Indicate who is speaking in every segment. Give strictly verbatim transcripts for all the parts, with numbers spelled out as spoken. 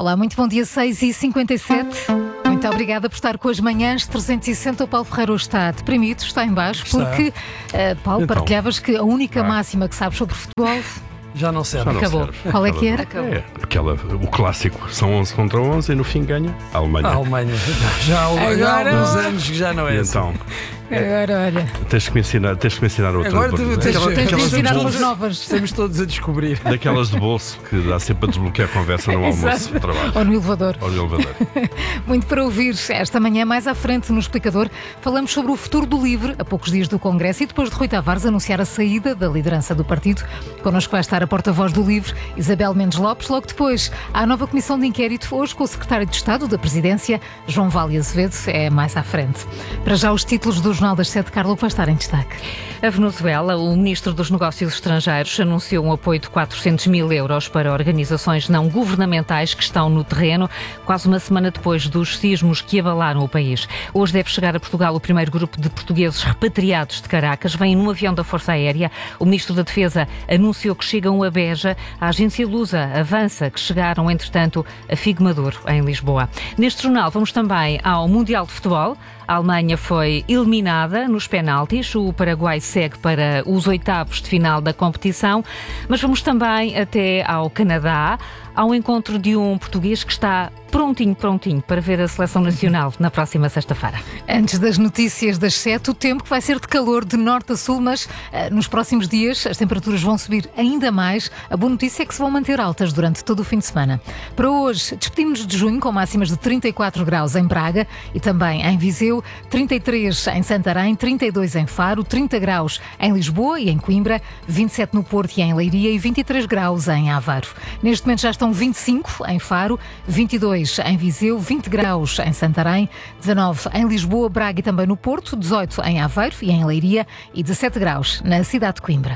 Speaker 1: Olá, muito bom dia, seis e cinquenta e sete. Muito obrigada por estar com as manhãs trezentos e sessenta. O Paulo Ferreira está deprimido, está em baixo,
Speaker 2: Está.
Speaker 1: porque, uh, Paulo,
Speaker 2: Então.
Speaker 1: partilhavas que a única
Speaker 2: Vai.
Speaker 1: máxima que sabes sobre futebol
Speaker 2: Já não serve.
Speaker 3: Já não
Speaker 1: acabou.
Speaker 3: serve.
Speaker 1: Qual é que era?
Speaker 3: É, aquela, o clássico, são onze contra onze e no fim ganha a Alemanha.
Speaker 2: A Alemanha. Já, há- já há
Speaker 1: Agora-
Speaker 2: alguns anos que já não é
Speaker 3: E
Speaker 2: assim.
Speaker 3: então,
Speaker 1: Agora, olha,
Speaker 3: tens que me ensinar, tens que me ensinar outra.
Speaker 2: Agora tu
Speaker 3: coisa.
Speaker 2: tens,
Speaker 3: Aquela-
Speaker 1: tens de
Speaker 3: aquelas,
Speaker 1: ensinar
Speaker 3: de
Speaker 1: umas
Speaker 3: bolso,
Speaker 1: novas.
Speaker 2: Estamos todos a descobrir.
Speaker 3: daquelas de bolso que dá sempre a desbloquear a conversa no almoço
Speaker 1: Exato.
Speaker 3: de trabalho.
Speaker 1: Ou no elevador.
Speaker 3: Ou no elevador.
Speaker 1: Muito para ouvir. Esta manhã, mais à frente no Explicador, falamos sobre o futuro do LIVRE, a poucos dias do Congresso, e depois de Rui Tavares anunciar a saída da liderança do partido. Connosco vai estar a porta-voz do LIVRE, Isabel Mendes Lopes. Logo depois, há a nova comissão de inquérito, hoje com o secretário de Estado da Presidência, João Vale Azevedo, é mais à frente. Para já, os títulos do Jornal das Sete, Carlos, vai estar em destaque.
Speaker 4: A Venezuela, o ministro dos Negócios Estrangeiros anunciou um apoio de quatrocentos mil euros para organizações não governamentais que estão no terreno, quase uma semana depois dos sismos que abalaram o país. Hoje deve chegar a Portugal o primeiro grupo de portugueses repatriados de Caracas. Vem num avião da Força Aérea. O ministro da Defesa anunciou que chegam a Beja. A agência Lusa avança que chegaram, entretanto, a Figo Maduro, em Lisboa. Neste jornal vamos também ao Mundial de Futebol. A Alemanha foi eliminada nos penaltis. O Paraguai segue para os oitavos de final da competição. Mas vamos também até ao Canadá, ao encontro de um português que está prontinho, prontinho para ver a seleção nacional na próxima sexta-feira.
Speaker 1: Antes das notícias das sete, o tempo que vai ser de calor de norte a sul, mas uh, nos próximos dias as temperaturas vão subir ainda mais. A boa notícia é que se vão manter altas durante todo o fim de semana. Para hoje, despedimos-nos de junho com máximas de trinta e quatro graus em Braga e também em Viseu, trinta e três em Santarém, trinta e dois em Faro, trinta graus em Lisboa e em Coimbra, vinte e sete no Porto e em Leiria e vinte e três graus em Aveiro. Neste momento já estão vinte e cinco em Faro, vinte e dois em Viseu, vinte graus em Santarém, dezanove em Lisboa, Braga e também no Porto, dezoito em Aveiro e em Leiria e dezessete graus na cidade de Coimbra.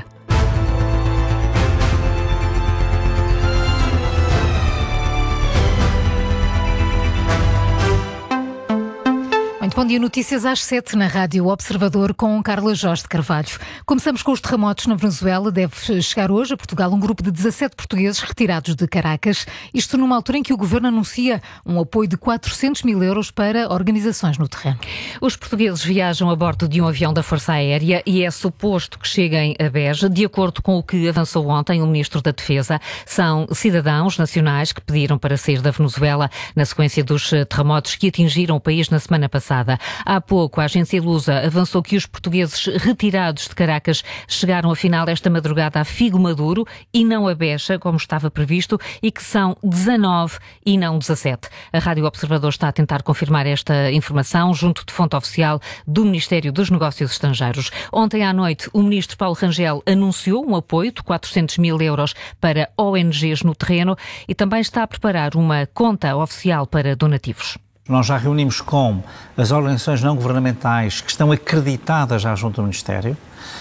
Speaker 1: Muito bom dia, notícias às sete na Rádio Observador com Carla Jorge de Carvalho. Começamos com os terremotos na Venezuela. Deve chegar hoje a Portugal um grupo de dezassete portugueses retirados de Caracas. Isto numa altura em que o governo anuncia um apoio de quatrocentos mil euros para organizações no terreno.
Speaker 4: Os portugueses viajam a bordo de um avião da Força Aérea e é suposto que cheguem a Beja. De acordo com o que avançou ontem o Ministro da Defesa, são cidadãos nacionais que pediram para sair da Venezuela na sequência dos terremotos que atingiram o país na semana passada. Há pouco, a agência Lusa avançou que os portugueses retirados de Caracas chegaram, afinal, esta madrugada a Figo Maduro e não a Beja, como estava previsto, e que são dezanove e não dezassete. A Rádio Observador está a tentar confirmar esta informação junto de fonte oficial do Ministério dos Negócios Estrangeiros. Ontem à noite, o ministro Paulo Rangel anunciou um apoio de quatrocentos mil euros para O N Gs no terreno e também está a preparar uma conta oficial para donativos.
Speaker 5: Nós já reunimos com as organizações não governamentais que estão acreditadas já junto do Ministério.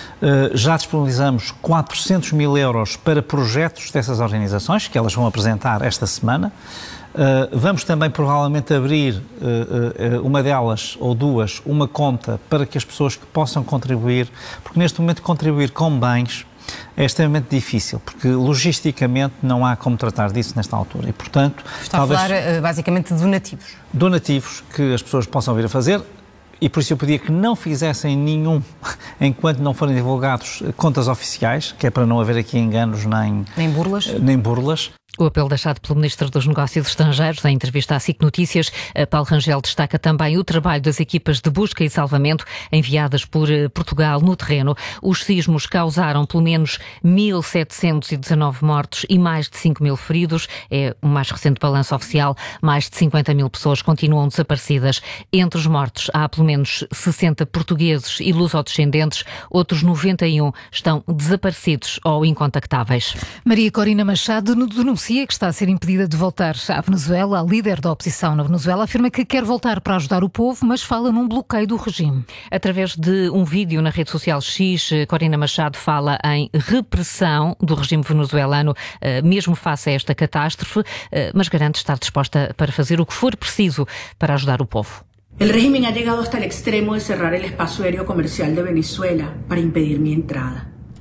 Speaker 5: Já disponibilizamos quatrocentos mil euros para projetos dessas organizações, que elas vão apresentar esta semana. Vamos também provavelmente abrir uma delas ou duas, uma conta para que as pessoas que possam contribuir, porque neste momento contribuir com bens é extremamente difícil, porque logisticamente não há como tratar disso nesta altura e, portanto...
Speaker 6: Está
Speaker 5: talvez
Speaker 6: a falar basicamente de donativos.
Speaker 5: Donativos que as pessoas possam vir a fazer e por isso eu pedia que não fizessem nenhum enquanto não forem divulgados contas oficiais, que é para não haver aqui enganos nem...
Speaker 6: Nem burlas.
Speaker 5: Nem burlas.
Speaker 4: O apelo deixado pelo Ministro dos Negócios Estrangeiros em entrevista à S I C Notícias. Paulo Rangel destaca também o trabalho das equipas de busca e salvamento enviadas por Portugal no terreno. Os sismos causaram pelo menos mil setecentos e dezanove mortos e mais de cinco mil feridos. É o mais recente balanço oficial. Mais de cinquenta mil pessoas continuam desaparecidas. Entre os mortos há pelo menos sessenta portugueses e lusodescendentes. Outros noventa e um estão desaparecidos ou incontactáveis.
Speaker 1: Maria Corina Machado denuncia que está a ser impedida de voltar à Venezuela. A líder da oposição na Venezuela afirma que quer voltar para ajudar o povo, mas fala num bloqueio do regime.
Speaker 4: Através de um vídeo na rede social X, Corina Machado fala em repressão do regime venezuelano, mesmo face a esta catástrofe, mas garante estar disposta para fazer o que for preciso para ajudar o povo.
Speaker 7: El régimen ha llegado hasta el extremo de cerrar el espacio aéreo comercial de Venezuela para impedir mi entrada.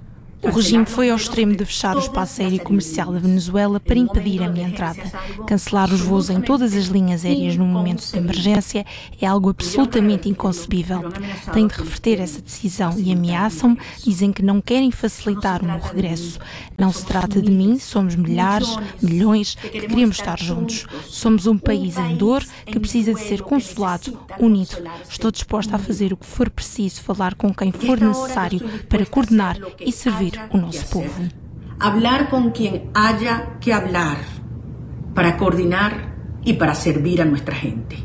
Speaker 6: O regime foi ao extremo de fechar o espaço aéreo comercial da Venezuela para impedir a minha entrada. Cancelar os voos em todas as linhas aéreas num momento de emergência é algo absolutamente inconcebível. Tenho de reverter essa decisão e ameaçam-me, dizem que não querem facilitar o meu regresso. Não se trata de mim, somos milhares, milhões que queremos estar juntos. Somos um país em dor que precisa de ser consolado, unido. Estou disposta a fazer o que for preciso, falar com quem for necessário para coordenar e servir o nosso povo.
Speaker 7: Hablar com quem haya que hablar para coordenar e para servir a nossa gente.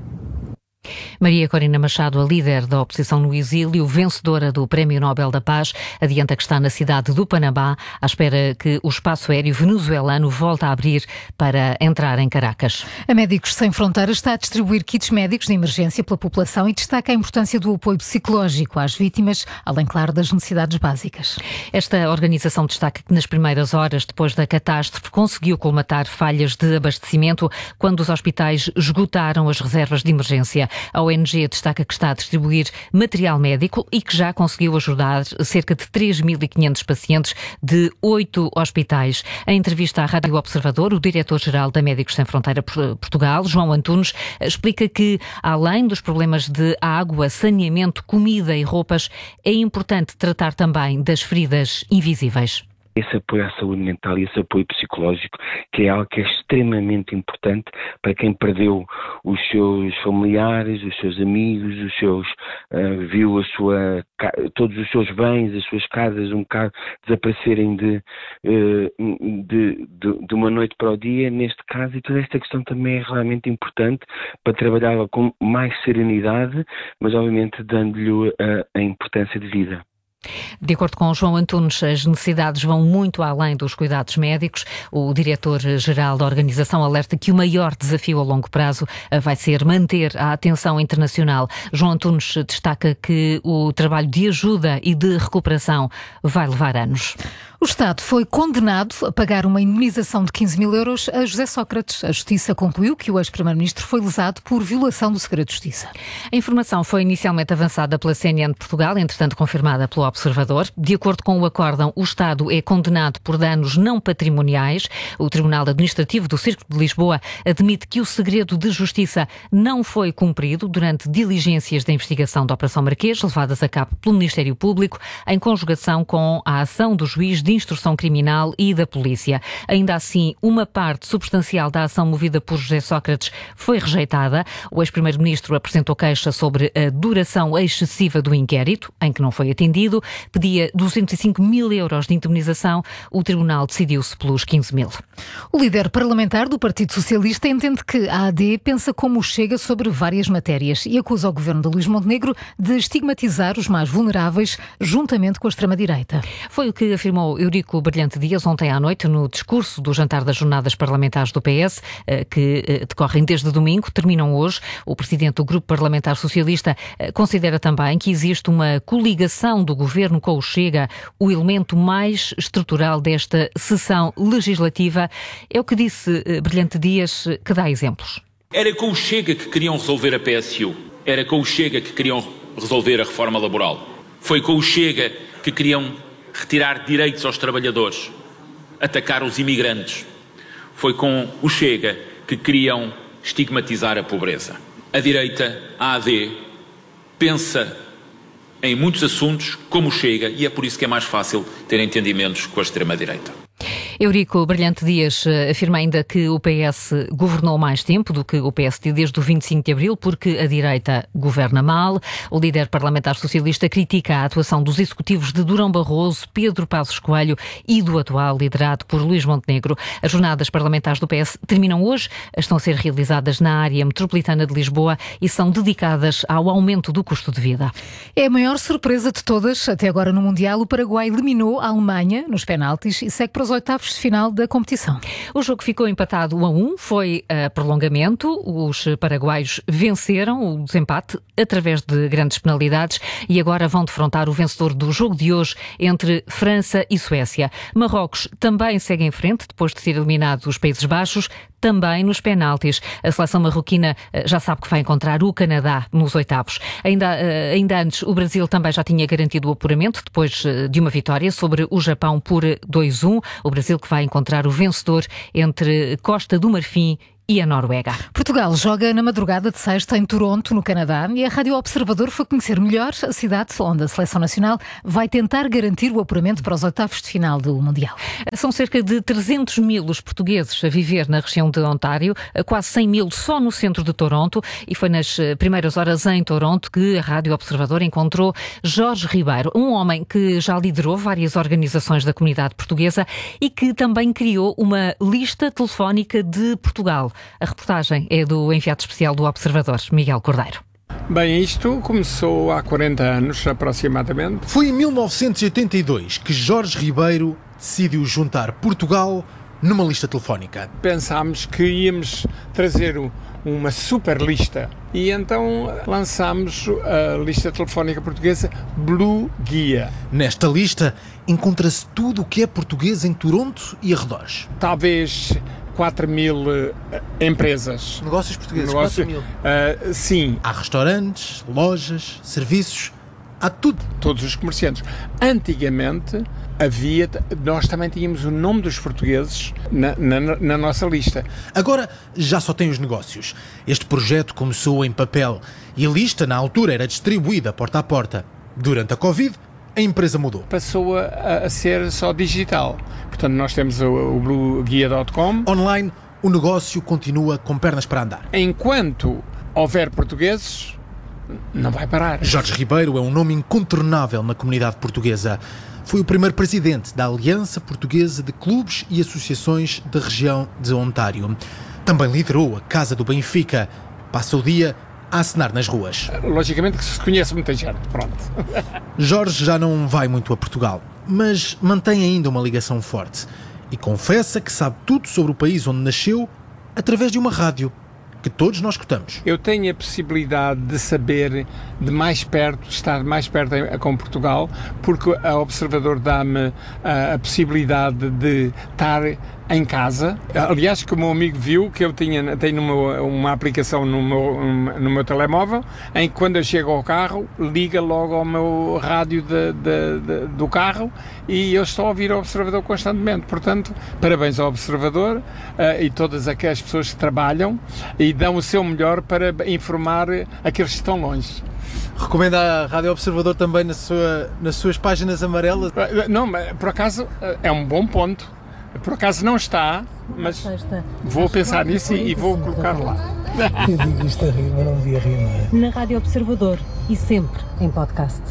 Speaker 4: Maria Corina Machado, a líder da oposição no exílio, vencedora do Prémio Nobel da Paz, adianta que está na cidade do Panamá, à espera que o espaço aéreo venezuelano volte a abrir para entrar em Caracas.
Speaker 1: A Médicos Sem Fronteiras está a distribuir kits médicos de emergência pela população e destaca a importância do apoio psicológico às vítimas, além, claro, das necessidades básicas.
Speaker 4: Esta organização destaca que nas primeiras horas depois da catástrofe conseguiu colmatar falhas de abastecimento quando os hospitais esgotaram as reservas de emergência. A O N G destaca que está a distribuir material médico e que já conseguiu ajudar cerca de três mil e quinhentos pacientes de oito hospitais. Em entrevista à Rádio Observador, o diretor-geral da Médicos Sem Fronteira Portugal, João Antunes, explica que, além dos problemas de água, saneamento, comida e roupas, é importante tratar também das feridas invisíveis.
Speaker 8: Esse apoio à saúde mental e esse apoio psicológico, que é algo que é extremamente importante para quem perdeu os seus familiares, os seus amigos, os seus, uh, viu a sua, todos os seus bens, as suas casas um bocado desaparecerem de, uh, de, de, de uma noite para o dia, neste caso, e toda esta questão também é realmente importante para trabalhá-la com mais serenidade, mas obviamente dando-lhe a, a importância de vida.
Speaker 4: De acordo com João Antunes, as necessidades vão muito além dos cuidados médicos. O diretor-geral da organização alerta que o maior desafio a longo prazo vai ser manter a atenção internacional. João Antunes destaca que o trabalho de ajuda e de recuperação vai levar anos.
Speaker 1: O Estado foi condenado a pagar uma indemnização de quinze mil euros a José Sócrates. A Justiça concluiu que o ex-primeiro-ministro foi lesado por violação do segredo de justiça.
Speaker 4: A informação foi inicialmente avançada pela C N N de Portugal, entretanto confirmada pelo Observador. De acordo com o acórdão, o Estado é condenado por danos não patrimoniais. O Tribunal Administrativo do Círculo de Lisboa admite que o segredo de justiça não foi cumprido durante diligências da investigação da Operação Marquês, levadas a cabo pelo Ministério Público, em conjugação com a ação do juiz de instrução criminal e da polícia. Ainda assim, uma parte substancial da ação movida por José Sócrates foi rejeitada. O ex-primeiro-ministro apresentou queixa sobre a duração excessiva do inquérito, em que não foi atendido, pedia duzentos e cinco mil euros de indemnização. O tribunal decidiu-se pelos quinze mil.
Speaker 1: O líder parlamentar do Partido Socialista entende que a A D pensa como o Chega sobre várias matérias e acusa o governo de Luís Montenegro de estigmatizar os mais vulneráveis juntamente com a extrema-direita.
Speaker 4: Foi o que afirmou Eurico Brilhante Dias ontem à noite no discurso do jantar das jornadas parlamentares do P S, que decorrem desde domingo, terminam hoje. O presidente do Grupo Parlamentar Socialista considera também que existe uma coligação do governo com o Chega, o elemento mais estrutural desta sessão legislativa. É o que disse Brilhante Dias, que dá exemplos.
Speaker 9: Era com o Chega que queriam resolver a P S U. Era com o Chega que queriam resolver a reforma laboral. Foi com o Chega que queriam retirar direitos aos trabalhadores, atacar os imigrantes. Foi com o Chega que queriam estigmatizar a pobreza. A direita, a A D, pensa em muitos assuntos como o Chega e é por isso que é mais fácil ter entendimentos com a extrema-direita.
Speaker 4: Eurico Brilhante Dias afirma ainda que o P S governou mais tempo do que o P S D desde o vinte e cinco de abril, porque a direita governa mal. O líder parlamentar socialista critica a atuação dos executivos de Durão Barroso, Pedro Passos Coelho e do atual liderado por Luís Montenegro. As jornadas parlamentares do P S terminam hoje, estão a ser realizadas na área metropolitana de Lisboa e são dedicadas ao aumento do custo de vida.
Speaker 1: É a maior surpresa de todas. Até agora no Mundial, o Paraguai eliminou a Alemanha nos penaltis e segue para os oitavos de final da competição.
Speaker 4: O jogo ficou empatado um a um, foi a prolongamento. Os paraguaios venceram o desempate através de grandes penalidades e agora vão defrontar o vencedor do jogo de hoje entre França e Suécia. Marrocos também segue em frente depois de ter eliminado os Países Baixos. também nos penaltis. A seleção marroquina já sabe que vai encontrar o Canadá nos oitavos. Ainda, ainda antes, o Brasil também já tinha garantido o apuramento, depois de uma vitória sobre o Japão por dois a um. O Brasil que vai encontrar o vencedor entre Costa do Marfim e a Noruega.
Speaker 1: Portugal joga na madrugada de sexta em Toronto, no Canadá, e a Rádio Observador foi conhecer melhor a cidade onde a Seleção Nacional vai tentar garantir o apuramento para os oitavos de final do Mundial.
Speaker 4: São cerca de trezentos mil os portugueses a viver na região de Ontário, quase cem mil só no centro de Toronto, e foi nas primeiras horas em Toronto que a Rádio Observador encontrou Jorge Ribeiro, um homem que já liderou várias organizações da comunidade portuguesa e que também criou uma lista telefónica de Portugal. A reportagem é do enviado especial do Observador, Miguel Cordeiro.
Speaker 10: Bem, isto começou há quarenta anos, aproximadamente.
Speaker 11: Foi em mil novecentos e oitenta e dois que Jorge Ribeiro decidiu juntar Portugal numa lista telefónica.
Speaker 10: Pensámos que íamos trazer uma super lista e então lançámos a lista telefónica portuguesa Blue Guia.
Speaker 11: Nesta lista encontra-se tudo o que é português em Toronto e arredores.
Speaker 10: Talvez quatro mil uh, empresas.
Speaker 11: Negócios portugueses,
Speaker 10: Negócio,
Speaker 11: quatro mil.
Speaker 10: Uh, sim.
Speaker 11: Há restaurantes, lojas, serviços, há tudo.
Speaker 10: Todos os comerciantes. Antigamente havia, nós também tínhamos o nome dos portugueses na, na, na nossa lista.
Speaker 11: Agora já só tem os negócios. Este projeto começou em papel e a lista na altura era distribuída porta a porta. Durante a Covid, a empresa mudou.
Speaker 10: Passou a, a ser só digital. Portanto, nós temos o, o blue guia ponto com.
Speaker 11: Online, o negócio continua com pernas para andar.
Speaker 10: Enquanto houver portugueses, não vai parar.
Speaker 11: Jorge Ribeiro é um nome incontornável na comunidade portuguesa. Foi o primeiro presidente da Aliança Portuguesa de Clubes e Associações da região de Ontário. Também liderou a Casa do Benfica. Passa o dia a acenar nas ruas.
Speaker 10: Logicamente que se conhece muita gente, pronto.
Speaker 11: Jorge já não vai muito a Portugal, mas mantém ainda uma ligação forte e confessa que sabe tudo sobre o país onde nasceu através de uma rádio que todos nós escutamos.
Speaker 10: Eu tenho a possibilidade de saber de mais perto, de estar mais perto com Portugal, porque a Observador dá-me a, a possibilidade de estar em casa. Aliás, que o meu amigo viu que eu tinha, tenho uma, uma aplicação no meu, no meu telemóvel, em que quando eu chego ao carro, liga logo ao meu rádio de, de, de, do carro e eu estou a ouvir o Observador constantemente. Portanto, parabéns ao Observador uh, e todas aquelas pessoas que trabalham e dão o seu melhor para informar aqueles que estão longe.
Speaker 2: Recomenda a Rádio Observador também na sua, nas suas páginas amarelas?
Speaker 10: Não, por acaso é um bom ponto. Por acaso não está, mas vou pensar nisso e, e vou colocar lá.
Speaker 12: Eu digo isto a rir, mas não devia rir, não é?
Speaker 13: Na Rádio Observador e sempre em podcast.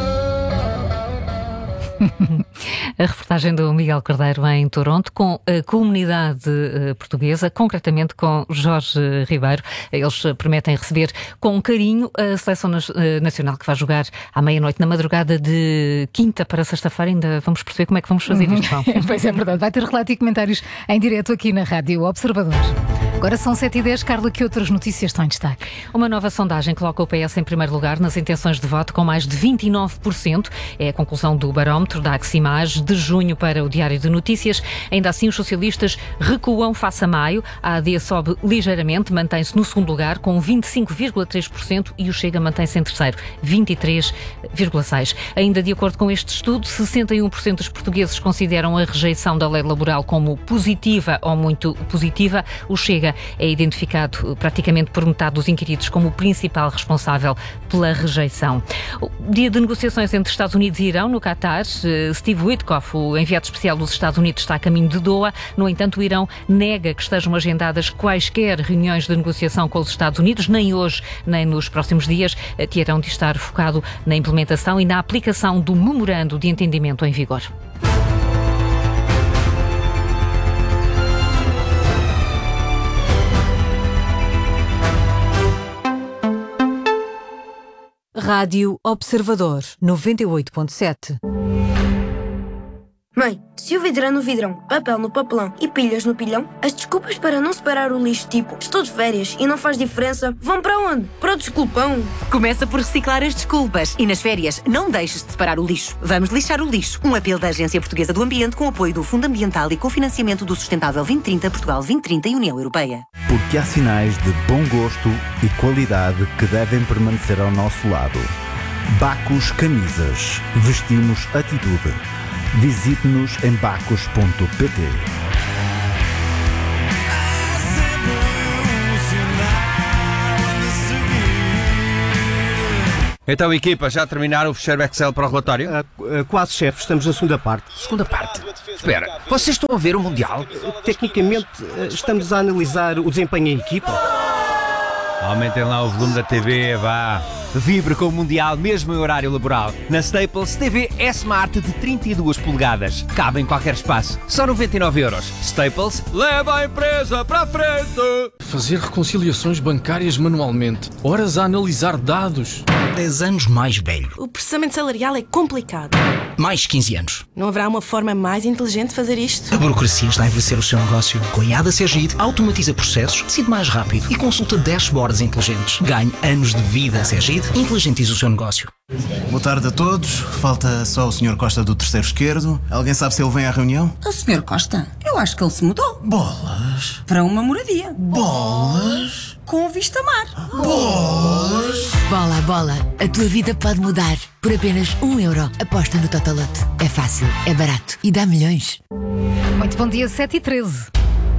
Speaker 4: A reportagem do Miguel Cordeiro em Toronto com a comunidade portuguesa, concretamente com Jorge Ribeiro. Eles prometem receber com carinho a Seleção Nacional que vai jogar à meia-noite na madrugada de quinta para sexta-feira. Ainda vamos perceber como é que vamos fazer isto.
Speaker 1: Pois é verdade, vai ter relato e comentários em direto aqui na Rádio Observador. Agora são sete e dez, Carla, que outras notícias estão em destaque?
Speaker 4: Uma nova sondagem coloca o P S em primeiro lugar nas intenções de voto com mais de vinte e nove por cento. É a conclusão do barómetro da Aximage de junho para o Diário de Notícias. Ainda assim, os socialistas recuam face a maio. A AD sobe ligeiramente, mantém-se no segundo lugar com vinte e cinco vírgula três por cento e o Chega mantém-se em terceiro, vinte e três vírgula seis por cento. Ainda de acordo com este estudo, sessenta e um por cento dos portugueses consideram a rejeição da lei laboral como positiva ou muito positiva. O Chega é identificado praticamente por metade dos inquiridos como o principal responsável pela rejeição. O dia de negociações entre Estados Unidos e Irão, no Qatar. Steve Witkoff, o enviado especial dos Estados Unidos, está a caminho de Doha. No entanto, o Irão nega que estejam agendadas quaisquer reuniões de negociação com os Estados Unidos, nem hoje, nem nos próximos dias, que irão de estar focado na implementação e na aplicação do memorando de entendimento em vigor.
Speaker 13: Rádio Observador noventa e oito ponto sete.
Speaker 14: Mãe, se o vidro é no vidrão, papel no papelão e pilhas no pilhão, as desculpas para não separar o lixo, tipo, estou de férias e não faz diferença, vão para onde? Para o desculpão.
Speaker 15: Começa por reciclar as desculpas e nas férias não deixes de separar o lixo. Vamos lixar o lixo. Um apelo da Agência Portuguesa do Ambiente com apoio do Fundo Ambiental e cofinanciamento do Sustentável vinte trinta, Portugal vinte trinta e União Europeia.
Speaker 16: Porque há sinais de bom gosto e qualidade que devem permanecer ao nosso lado. Bacos Camisas. Vestimos atitude. Visite-nos em bacos ponto pt.
Speaker 17: Então, equipa, já terminaram o fecheiro Excel para o relatório?
Speaker 18: Uh, uh, quase, chefe. Estamos na segunda parte.
Speaker 17: Segunda parte? Espera, vocês estão a ver o Mundial?
Speaker 18: Uh, tecnicamente, uh, estamos a analisar o desempenho em equipa.
Speaker 17: Aumentem lá o volume da T V, vá. Vibre com o Mundial mesmo em horário laboral. Na Staples, T V S-Smart de trinta e duas polegadas. Cabe em qualquer espaço. Só noventa e nove euros. Staples, leva a empresa para a frente!
Speaker 19: Fazer reconciliações bancárias manualmente. Horas a analisar dados.
Speaker 20: dez anos mais velho.
Speaker 21: O processamento salarial é complicado.
Speaker 20: Mais quinze anos.
Speaker 21: Não haverá uma forma mais inteligente de fazer isto?
Speaker 20: A burocracia está a envelhecer o seu negócio. Com a I A D A Sergide, automatiza processos, decide mais rápido e consulta dashboards inteligentes. Ganhe anos de vida. Sergide, inteligentiza o seu negócio.
Speaker 22: Boa tarde a todos. Falta só o senhor Costa do terceiro esquerdo. Alguém sabe se ele vem à reunião?
Speaker 23: O senhor Costa? Eu acho que ele se mudou.
Speaker 22: Bolas.
Speaker 23: Para uma moradia.
Speaker 22: Bolas.
Speaker 23: Com vista mar.
Speaker 22: Bolas.
Speaker 24: Bola, bola. A tua vida pode mudar. Por apenas um euro. Aposta no Totolote. É fácil, é barato e dá milhões.
Speaker 1: Muito bom dia, sete e treze.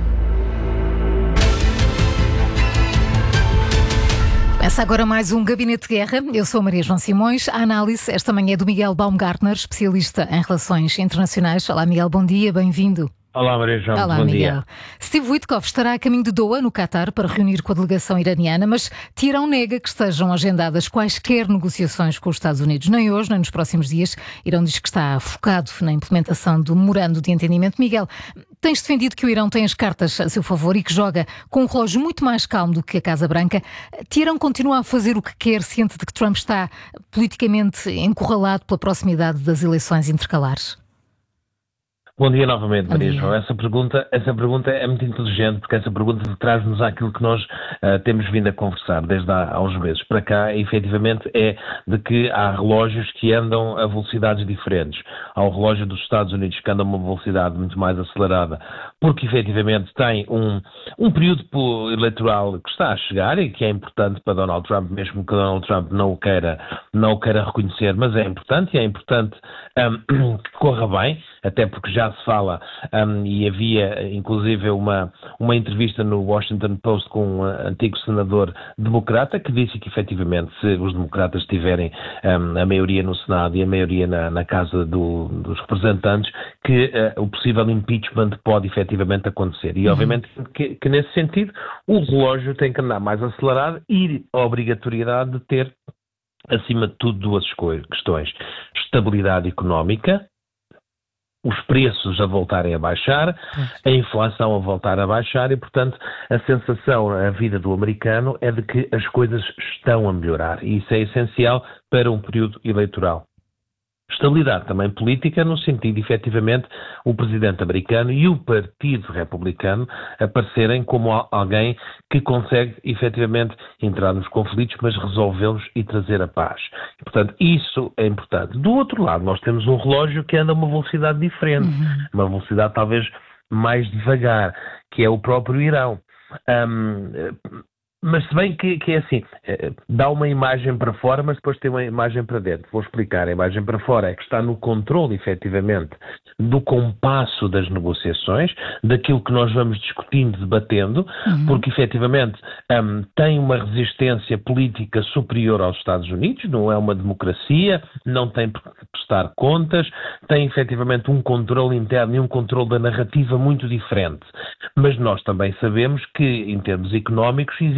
Speaker 1: Começa agora mais um Gabinete de Guerra. Eu sou a Maria João Simões. A análise esta manhã é do Miguel Baumgartner, especialista em relações internacionais. Olá, Miguel, bom dia, bem-vindo.
Speaker 25: Olá, Maria João,
Speaker 1: Olá,
Speaker 25: bom
Speaker 1: Miguel.
Speaker 25: dia.
Speaker 1: Steve Witkoff estará a caminho de Doha, no Qatar, para reunir com a delegação iraniana, mas Teherão nega que estejam agendadas quaisquer negociações com os Estados Unidos, nem hoje, nem nos próximos dias. Irão diz que está focado na implementação do memorando de entendimento. Miguel, tens defendido que o Irão tem as cartas a seu favor e que joga com um relógio muito mais calmo do que a Casa Branca. Teherão continua a fazer o que quer, ciente de que Trump está politicamente encurralado pela proximidade das eleições intercalares?
Speaker 25: Bom dia novamente, Maria João. Essa pergunta, essa pergunta é muito inteligente, porque essa pergunta traz-nos àquilo que nós uh, temos vindo a conversar desde há, há uns meses para cá, e efetivamente é de que há relógios que andam a velocidades diferentes. Há o relógio dos Estados Unidos que anda a uma velocidade muito mais acelerada, porque efetivamente tem um, um período eleitoral que está a chegar e que é importante para Donald Trump, mesmo que Donald Trump não o queira, não o queira reconhecer, mas é importante, e é importante um, que corra bem, até porque já se fala, um, e havia inclusive uma, uma entrevista no Washington Post com um antigo senador democrata que disse que efetivamente se os democratas tiverem um, a maioria no Senado e a maioria na, na Casa do, dos Representantes, que uh, o possível impeachment pode efetivamente acontecer. E obviamente que, que nesse sentido o relógio tem que andar mais acelerado e a obrigatoriedade de ter, acima de tudo, duas questões: estabilidade económica, os preços a voltarem a baixar, a inflação a voltar a baixar, e, portanto, a sensação, a vida do americano é de que as coisas estão a melhorar, e isso é essencial para um período eleitoral. Estabilidade também política, no sentido, efetivamente, o presidente americano e o Partido Republicano aparecerem como alguém que consegue, efetivamente, entrar nos conflitos, mas resolvê-los e trazer a paz. E, portanto, isso é importante. Do outro lado, nós temos um relógio que anda a uma velocidade diferente, uhum. uma velocidade talvez mais devagar, que é o próprio Irão. Um, Mas se bem que, que é assim, dá uma imagem para fora, mas depois tem uma imagem para dentro. Vou explicar. A imagem para fora é que está no controle, efetivamente, do compasso das negociações, daquilo que nós vamos discutindo, debatendo, uhum. porque efetivamente um, tem uma resistência política superior aos Estados Unidos, não é uma democracia, não tem que prestar contas, tem efetivamente um controle interno e um controle da narrativa muito diferente. Mas nós também sabemos que, em termos económicos, existe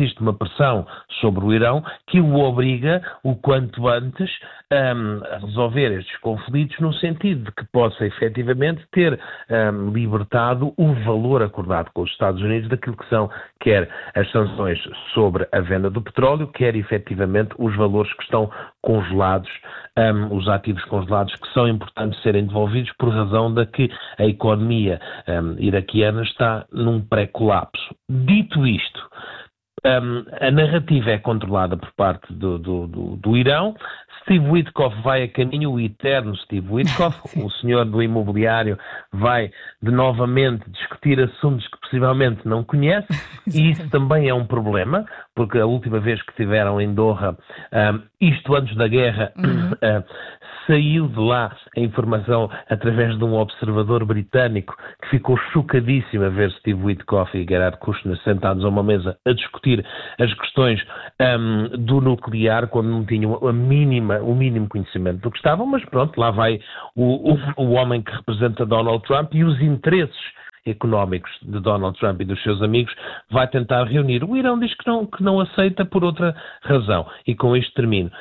Speaker 25: existe uma pressão sobre o Irão que o obriga, o quanto antes, um, a resolver estes conflitos no sentido de que possa efetivamente ter um, libertado o valor acordado com os Estados Unidos daquilo que são quer as sanções sobre a venda do petróleo, quer efetivamente os valores que estão congelados, um, os ativos congelados que são importantes serem devolvidos por razão da que a economia um, iraquiana está num pré-colapso. Dito isto, um, a narrativa é controlada por parte do, do, do, do Irão. Steve Witkoff vai a caminho, o eterno Steve Witkoff, o senhor do imobiliário, vai de novamente discutir assuntos que possivelmente não conhece, e isso também é um problema, porque a última vez que estiveram em Doha, um, isto antes da guerra, uhum. uh, saiu de lá a informação através de um observador britânico que ficou chocadíssimo a ver Steve Witkoff e Gerhard Kushner sentados a uma mesa a discutir as questões um, do nuclear, quando não tinham a mínima, o mínimo conhecimento do que estavam, mas pronto, lá vai o, o, o homem que representa Donald Trump e os interesses económicos de Donald Trump e dos seus amigos, vai tentar reunir. O Irão diz que não, que não aceita por outra razão. E com isto termino.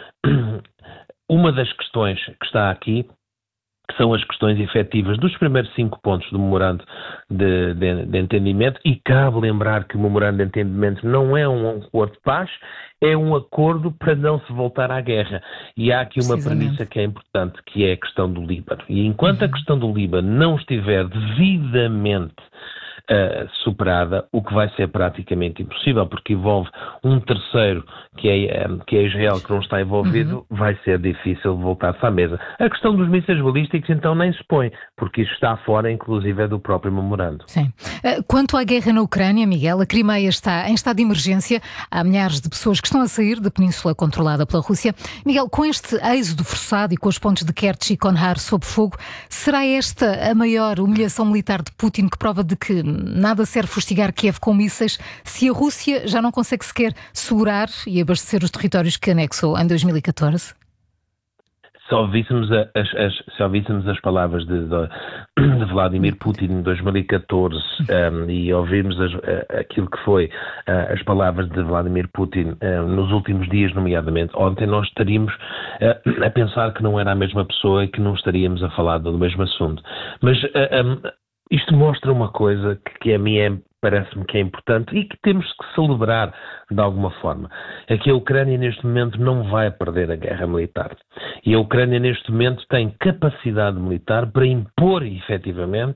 Speaker 25: Uma das questões que está aqui, que são as questões efetivas dos primeiros cinco pontos do memorando de, de, de entendimento, e cabe lembrar que o memorando de entendimento não é um acordo de paz, é um acordo para não se voltar à guerra. E há aqui uma premissa que é importante, que é a questão do Líbano. E enquanto a questão do Líbano não estiver devidamente Uh, superada, o que vai ser praticamente impossível, porque envolve um terceiro, que é, um, que é Israel, que não está envolvido, uhum. vai ser difícil voltar-se à mesa. A questão dos mísseis balísticos, então, nem se põe, porque isso está fora, inclusive, é do próprio memorando.
Speaker 1: Sim. Uh, quanto à guerra na Ucrânia, Miguel, a Crimeia está em estado de emergência. Há milhares de pessoas que estão a sair da península controlada pela Rússia. Miguel, com este êxodo forçado e com os pontos de Kerch e Kondar sob fogo, será esta a maior humilhação militar de Putin, que prova de que nada serve fustigar Kiev com mísseis se a Rússia já não consegue sequer segurar e abastecer os territórios que anexou em dois mil e catorze?
Speaker 25: Se ouvíssemos as, as, se ouvíssemos as palavras de, de, de Vladimir Putin em dois mil e catorze um, e ouvirmos as, aquilo que foi uh, as palavras de Vladimir Putin uh, nos últimos dias, nomeadamente ontem, nós estaríamos uh, a pensar que não era a mesma pessoa e que não estaríamos a falar do mesmo assunto. Mas uh, um, isto mostra uma coisa que, que a mim é, parece-me que é importante e que temos que celebrar de alguma forma. É que a Ucrânia neste momento não vai perder a guerra militar. E a Ucrânia neste momento tem capacidade militar para impor efetivamente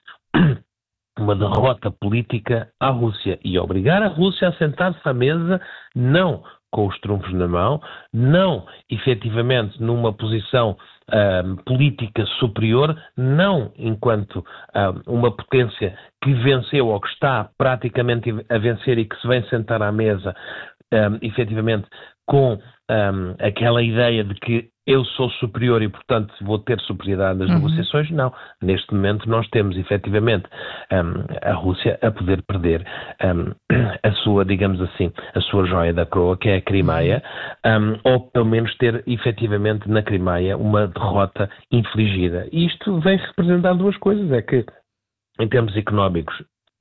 Speaker 25: uma derrota política à Rússia e obrigar a Rússia a sentar-se à mesa, não com os trunfos na mão, não efetivamente numa posição Uh, política superior, não enquanto uh, uma potência que venceu ou que está praticamente a vencer e que se vem sentar à mesa, um, efetivamente com um, aquela ideia de que eu sou superior e, portanto, vou ter superioridade nas uhum. negociações. Não. Neste momento nós temos, efetivamente, um, a Rússia a poder perder um, a sua, digamos assim, a sua joia da coroa, que é a Crimeia, um, ou pelo menos ter, efetivamente, na Crimeia uma derrota infligida. E isto vem representar duas coisas. É que, em termos económicos,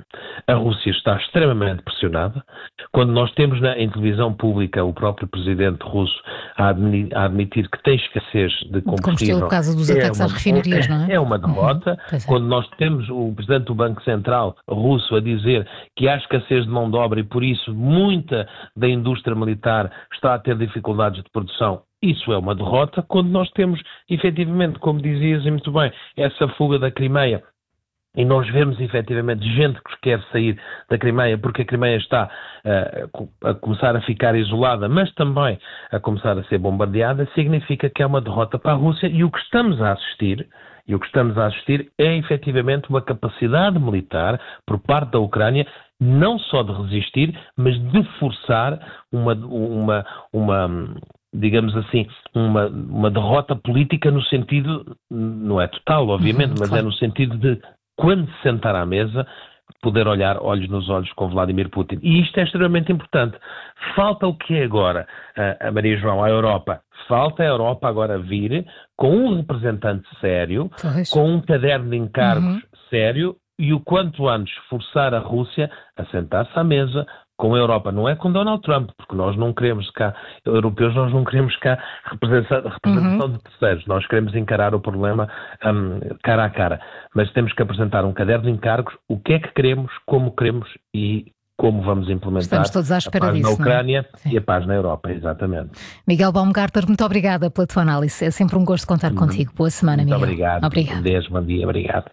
Speaker 25: a Rússia está extremamente pressionada. Quando nós temos na, em televisão pública o próprio presidente russo a, admi, a admitir que tem escassez de combustível,
Speaker 1: por causa dos ataques
Speaker 25: é
Speaker 1: às refinarias, não é?
Speaker 25: É uma derrota.
Speaker 1: Uhum, é.
Speaker 25: Quando nós temos o presidente do Banco Central russo a dizer que há escassez de mão de obra e por isso muita da indústria militar está a ter dificuldades de produção, isso é uma derrota. Quando nós temos, efetivamente, como dizias e muito bem, essa fuga da Crimeia, e nós vemos efetivamente gente que quer sair da Crimeia porque a Crimeia está uh, a começar a ficar isolada, mas também a começar a ser bombardeada, significa que é uma derrota para a Rússia. E o que estamos a assistir, e o que estamos a assistir é efetivamente uma capacidade militar por parte da Ucrânia, não só de resistir, mas de forçar uma, uma, uma digamos assim, uma, uma derrota política no sentido, não é total, obviamente, uhum, mas claro. É no sentido de, quando se sentar à mesa, poder olhar olhos nos olhos com Vladimir Putin. E isto é extremamente importante. Falta o que é agora, a Maria João, a Europa? Falta a Europa agora vir com um representante sério, pois. Com um caderno de encargos uhum. sério, e o quanto antes forçar a Rússia a sentar-se à mesa com a Europa, não é com Donald Trump, porque nós não queremos cá, europeus, nós não queremos cá representação, representação uhum. de terceiros, nós queremos encarar o problema um, cara a cara, mas temos que apresentar um caderno de encargos, o que é que queremos, como queremos e como vamos implementar
Speaker 1: Estamos todos à espera
Speaker 25: a paz
Speaker 1: disso,
Speaker 25: na Ucrânia
Speaker 1: é?
Speaker 25: e a paz na Europa, exatamente.
Speaker 1: Miguel Baumgartner, muito obrigada pela tua análise, é sempre um gosto contar uhum. contigo. Boa semana,
Speaker 25: muito
Speaker 1: Miguel.
Speaker 25: Obrigado.
Speaker 1: Obrigado.
Speaker 25: Um beijo, bom dia, obrigado.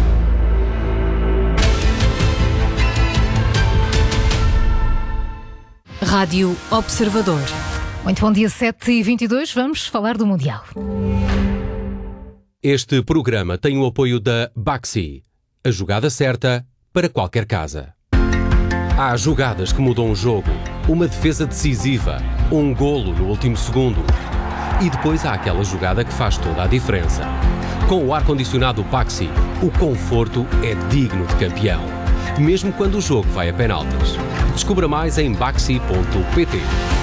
Speaker 3: Rádio Observador.
Speaker 1: Muito bom dia, sete e vinte e dois, vamos falar do Mundial.
Speaker 5: Este programa tem o apoio da Baxi, a jogada certa para qualquer casa. Há jogadas que mudam o jogo, uma defesa decisiva, um golo no último segundo. E depois há aquela jogada que faz toda a diferença. Com o ar-condicionado Baxi, o conforto é digno de campeão, mesmo quando o jogo vai a penaltis. Descubra mais em baxi ponto pt.